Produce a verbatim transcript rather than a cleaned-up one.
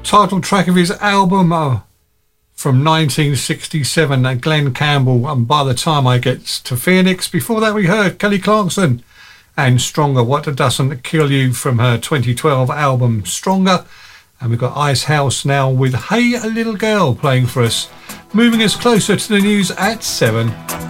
title track of his album uh, from nineteen sixty-seven, uh, Glenn Campbell, and By the Time I Get to Phoenix. Before that we heard Kelly Clarkson and Stronger, What Doesn't Kill You, from her twenty twelve album Stronger. And we've got Ice House now with Hey Little Girl playing for us, moving us closer to the news at seven.